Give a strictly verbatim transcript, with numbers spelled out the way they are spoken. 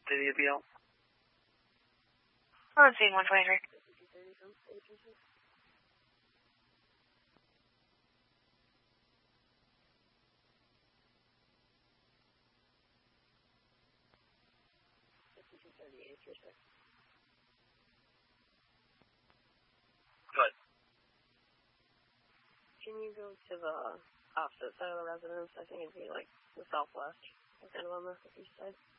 City of Beale. On scene one twenty-three. Good. Can you go to the opposite side of the residence? I think it'd be like the southwest, kind of on the east side.